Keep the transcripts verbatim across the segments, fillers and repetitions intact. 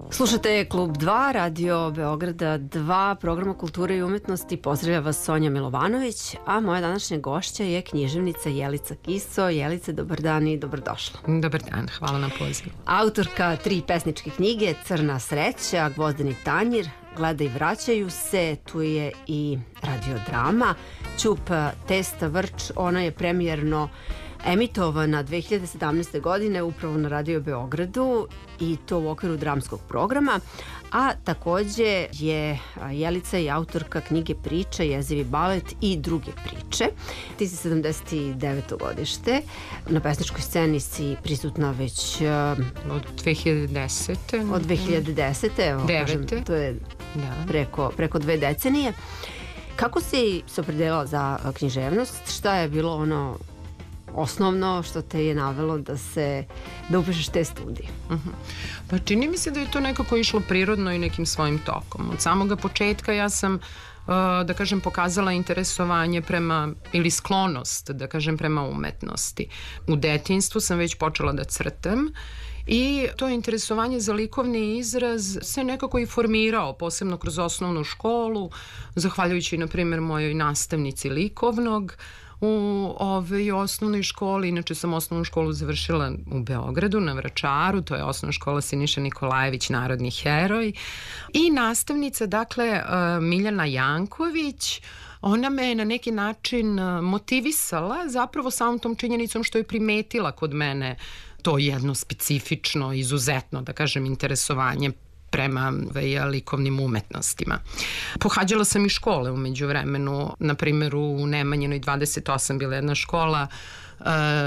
Slušate Klub dva, Radio Beograda dva, programa kulture i umetnosti. Pozdravlja vas Sonja Milovanović, a moja današnja gošća je književnica Jelica Kiso. Jelice, dobar dan i dobrodošla. Dobar dan, hvala na pozivu. Autorka tri pesničke knjige, Crna sreća, Gvozdeni tanjir, Gleda i vraćaju se, tu je i radiodrama Ćup testa vrč, ona je premijerno emitovana dve hiljade sedamnaeste. godine upravo na Radio Beogradu i to u okviru dramskog programa, a takođe je Jelica i autorka knjige Priča, Jezivi balet i druge priče. Ti si sedamdeset deveto godište, na pesničkoj sceni si prisutna već od dve hiljade desete. Od dve hiljade desete. Evo, devete. Kažem, to je da. preko, preko dve decenije. Kako si se opredelila za književnost? Šta je bilo ono osnovno što te je navelo da se da upišeš te studije? Uh-huh. Pa čini mi se da je to nekako išlo prirodno i nekim svojim tokom. Od samoga početka ja sam uh, da kažem pokazala interesovanje prema ili sklonost da kažem prema umetnosti. U detinjstvu sam već počela da crtam i to interesovanje za likovni izraz se nekako i formirao, posebno kroz osnovnu školu, zahvaljujući na primjer mojoj nastavnici likovnog u ovoj osnovnoj školi. Inače sam osnovnu školu završila u Beogradu na Vračaru, to je osnovna škola Siniša Nikolajević, narodni heroj, i nastavnica dakle Miljana Janković. Ona me je na neki način motivisala zapravo samom tom činjenicom što je primetila kod mene to jedno specifično, izuzetno da kažem interesovanje prema likovnim umetnostima. Pohađala sam i škole umeđu vremenu, na primjer u Nemanjinoj dvadeset osam bila jedna škola uh,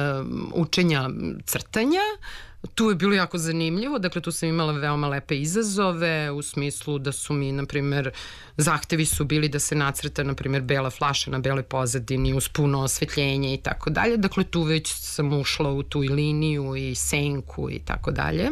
učenja crtanja. Tu je bilo jako zanimljivo, dakle tu sam imala veoma lepe izazove u smislu da su mi, na primjer, zahtevi su bili da se nacrta, na primjer, bela flaša na beloj pozadini uz puno osvetljenje i tako dalje. Dakle tu već sam ušla u tu i liniju i senku i tako dalje.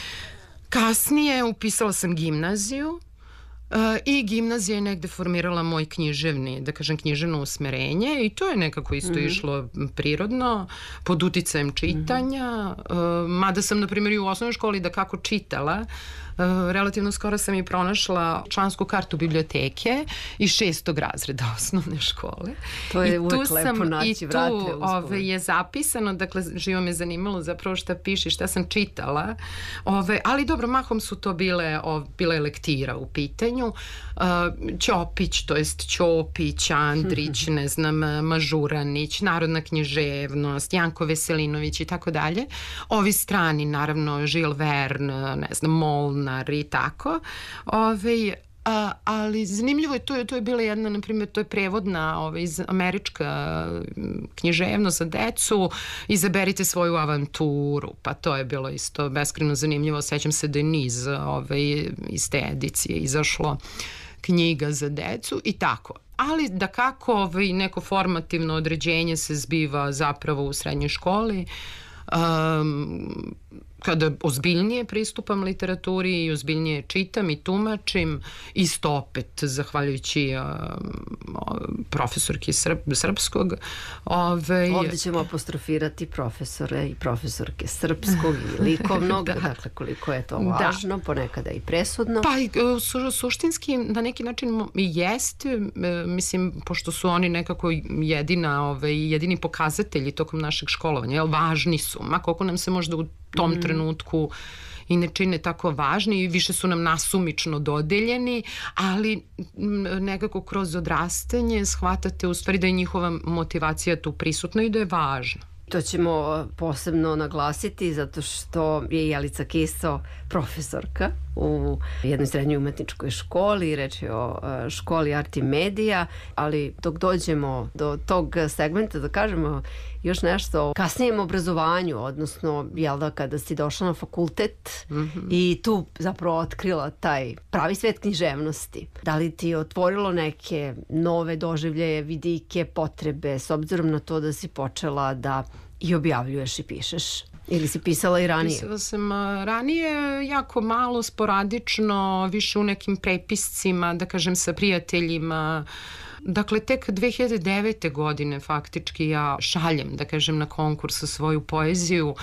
Kasnije upisala sam gimnaziju uh, i gimnazija je negde formirala moj književni, da kažem književno usmerenje i to je nekako isto mm-hmm. išlo prirodno, pod uticajem čitanja, mm-hmm. uh, mada sam na primjer i u osnovnoj školi da kako čitala, Uh, relativno skoro sam i pronašla člansku kartu biblioteke iz šestog razreda osnovne škole. To je uvek lepo naći, i tu vrate ove, je zapisano, dakle živo me zanimalo zapravo šta piše, šta sam čitala, ove, ali dobro, mahom su to bile, ove, bile lektira u pitanju. Uh, Ćopić, to jest Ćopić, Andrić, ne znam, Mažuranić, Narodna književnost, Janko Veselinović i tako dalje. Ovi strani, naravno, Žil Vern, ne znam, Molnar i tako. Ove, a, ali zanimljivo je, to je, to je bila jedna, na primjer, to je prevodna ove, iz američka književnost za decu, izaberite svoju avanturu, pa to je bilo isto beskrajno zanimljivo. Sećam se da je niz ove, iz te edicije izašlo knjiga za decu i tako. Ali da kako ovaj, neko formativno određenje se zbiva zapravo u srednjoj školi, um, kada ozbiljnije pristupam literaturi i ozbiljnije čitam i tumačim, isto opet zahvaljujući um, profesorki srp, srpskog. Ove, Ovdje ćemo apostrofirati profesore i profesorke srpskog i likovnog, da. Dakle koliko je to važno, da. Ponekada i presudno. Pa su, suštinski na neki način jeste, mislim, pošto su oni nekako jedina, ove, jedini pokazatelji tokom našeg školovanja, jel, važni su, ma koliko nam se možda u tom mm. trenutku i ne čine tako važni i više su nam nasumično dodeljeni, ali nekako kroz odrastanje shvatate u stvari da je njihova motivacija tu prisutna i da je važna. To ćemo posebno naglasiti zato što je Jelica Kiso profesorka u jednoj srednjoj umetničkoj školi, reč je o školi Art i Medija, ali dok dođemo do tog segmenta da kažemo još nešto o kasnijem obrazovanju, odnosno jel da kada si došla na fakultet mm-hmm. i tu zapravo otkrila taj pravi svet književnosti. Da li ti je otvorilo neke nove doživljaje, vidike, potrebe s obzirom na to da si počela da i objavljuješ i pišeš? Ili si pisala i ranije? Pisala sam ranije jako malo, sporadično, više u nekim prepiscima, da kažem sa prijateljima. Dakle, tek dve hiljade devete. godine faktički ja šaljem, da kažem, na konkurs svoju poeziju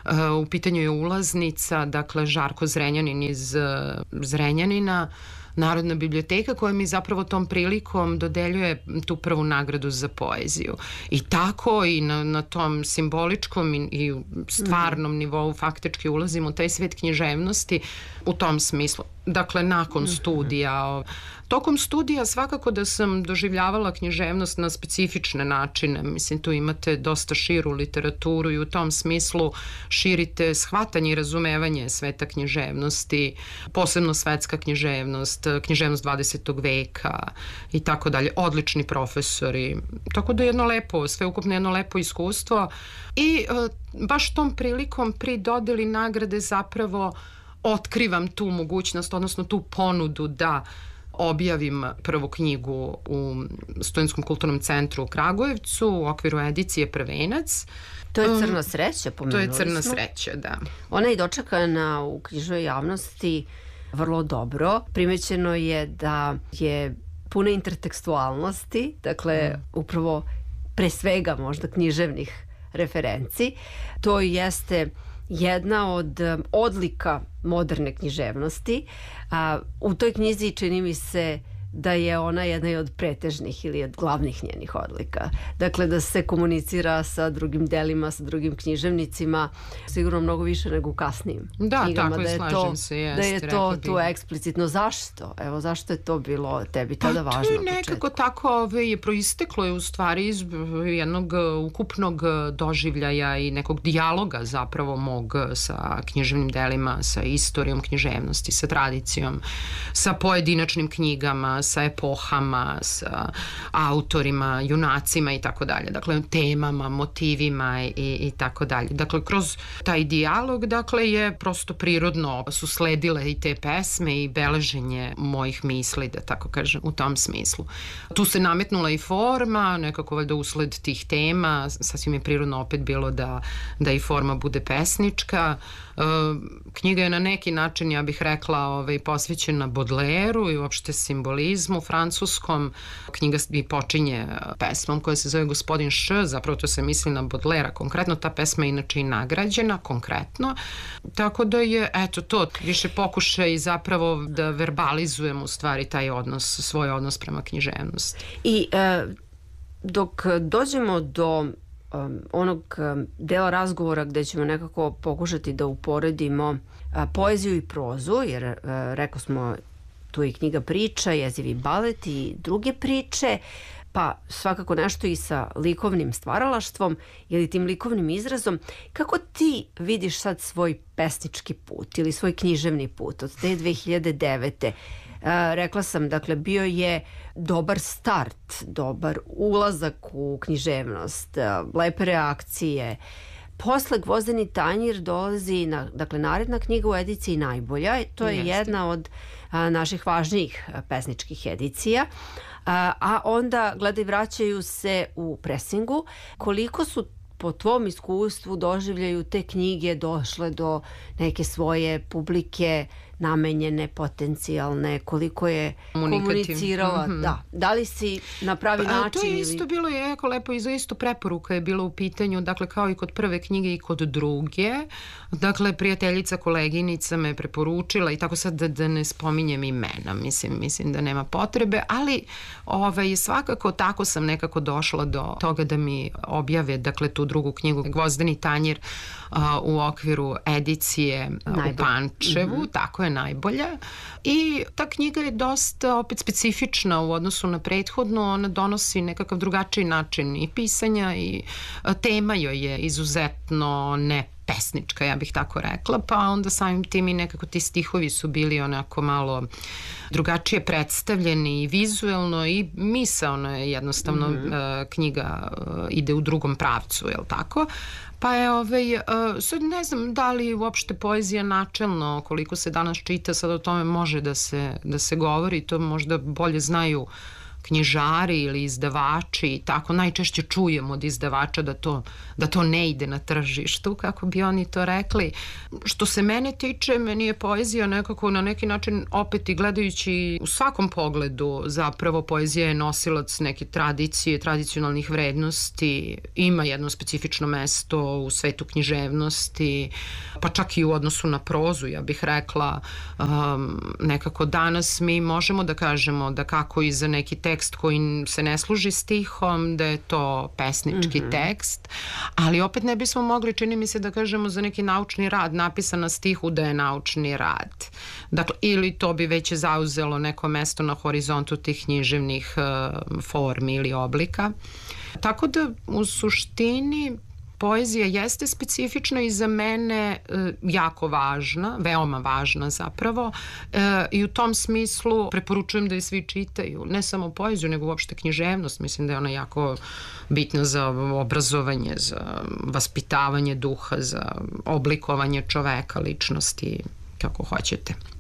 u pitanju je ulaznica, dakle Žarko Zrenjanin iz Zrenjanina, Narodna biblioteka, koja mi zapravo tom prilikom dodeljuje tu prvu nagradu za poeziju. I tako i na, na tom simboličkom i, i stvarnom nivou faktički ulazim u taj svet književnosti u tom smislu. Dakle, nakon studija. Tokom studija svakako da sam doživljavala književnost na specifične načine. Mislim, tu imate dosta širu literaturu i u tom smislu širite shvatanje i razumevanje sveta književnosti, posebno svetska književnost, književnost dvadesetog veka i tako dalje. Odlični profesori. Tako da je jedno lepo, sveukupno jedno lepo iskustvo. I e, baš tom prilikom pri dodeli nagrade zapravo otkrivam tu mogućnost, odnosno tu ponudu da objavim prvu knjigu u Studentskom kulturnom centru u Kragujevcu u okviru edicije Prvenac. To je Crna sreća, pomenuli smo. To je Crna sreća, da. Ona je dočekana u knjižnoj javnosti vrlo dobro. Primećeno je da je puna intertekstualnosti, dakle mm. upravo pre svega možda književnih referenci. To jeste jedna od odlika moderne književnosti. A, u toj knjizi čini mi se da je ona jedna od pretežnih ili od glavnih njenih odlika. Dakle, da se komunicira sa drugim delima, sa drugim književnicima, sigurno mnogo više nego u kasnijim da, knjigama. Tako da je slažem to, se, jest, da je to tu bi. eksplicitno. Zašto? Evo, zašto je to bilo tebi tada pa, važno? To je nekako tako ove, je proisteklo je u stvari iz jednog ukupnog doživljaja i nekog dijaloga zapravo mog sa književnim delima, sa istorijom književnosti, sa tradicijom, sa pojedinačnim knjigama, sa epohama, sa autorima, junacima i tako dalje. Dakle, temama, motivima i, i tako dalje. Dakle, kroz taj dijalog, dakle, je prosto prirodno su sledile i te pesme i beleženje mojih misli, da tako kažem, u tom smislu. Tu se nametnula i forma, nekako valjda usled tih tema, sasvim je prirodno opet bilo da, da i forma bude pesnička. Knjiga je na neki način, ja bih rekla, ovaj, posvećena Baudelaireu i uopšte simbolizmu francuskom. Knjiga i počinje pesmom koja se zove Gospodin Š, zapravo to se misli na Baudelaira konkretno, ta pesma je inače i nagrađena konkretno, tako da je eto to, više pokušaj zapravo da verbalizujem u stvari taj odnos, svoj odnos prema književnosti. I e, dok dođemo do Um, onog um, dela razgovora gde ćemo nekako pokušati da uporedimo uh, poeziju i prozu, jer uh, rekao smo tu je i knjiga priča, jezivi balet i druge priče, pa svakako nešto i sa likovnim stvaralaštvom ili tim likovnim izrazom. Kako ti vidiš sad svoj pesnički put ili svoj književni put od te dve hiljade devete? Uh, rekla sam, dakle, bio je dobar start, dobar ulazak u književnost, uh, lepe reakcije. Posle Gvozdeni tanjir dolazi, na, dakle, naredna knjiga u ediciji Najbolja. To je Jeste. jedna od uh, naših važnijih uh, pesničkih edicija. Uh, a onda, gledaj, vraćaju se u presingu. Koliko su po tvom iskustvu doživljaju te knjige došle do neke svoje publike namenjene, potencijalne, koliko je komunicirala, mm-hmm. da. Da li si na pravi pa, način? To je isto ili... bilo jako lepo i za isto preporuka je bilo u pitanju, dakle kao i kod prve knjige i kod druge. Dakle, prijateljica, koleginica me preporučila i tako sad da, da ne spominjem imena, mislim, mislim da nema potrebe, ali ovaj, svakako tako sam nekako došla do toga da mi objave, dakle, tu drugu knjigu Gvozdeni tanjir uh, u okviru edicije uh, u Pančevu, mm-hmm. tako je Najbolja. I ta knjiga je dosta opet specifična u odnosu na prethodnu, ona donosi nekakav drugačiji način i pisanja i tema joj je izuzetno ne pesnička, ja bih tako rekla, pa onda samim tim i nekako ti stihovi su bili onako malo drugačije predstavljeni i vizuelno i misaono je jednostavno mm-hmm. uh, knjiga uh, ide u drugom pravcu, je li tako? Pa je, ovaj, uh, sad ne znam da li uopšte poezija načelno, koliko se danas čita, sad o tome može da se, da se govori, to možda bolje znaju knjižari ili izdavači, tako najčešće čujemo od izdavača da to, da to ne ide na tržištu, kako bi oni to rekli. Što se mene tiče, meni je poezija nekako na neki način, opet i gledajući u svakom pogledu, zapravo poezija je nosilac neke tradicije, tradicionalnih vrednosti, ima jedno specifično mesto u svetu književnosti, pa čak i u odnosu na prozu, ja bih rekla. Um, nekako danas mi možemo da kažemo da kako i za neki tekst koji se ne služi stihom, da je to pesnički mm-hmm. tekst, ali opet ne bismo mogli, čini mi se, da kažemo za neki naučni rad napisan na stihu da je naučni rad. Dakle, ili to bi već zauzelo neko mesto na horizontu tih književnih uh, formi ili oblika. Tako da u suštini poezija jeste specifična i za mene e, jako važna, veoma važna zapravo, e, i u tom smislu preporučujem da je svi čitaju, ne samo poeziju, nego uopšte književnost. Mislim da je ona jako bitna za obrazovanje, za vaspitavanje duha, za oblikovanje čoveka, ličnosti, kako hoćete.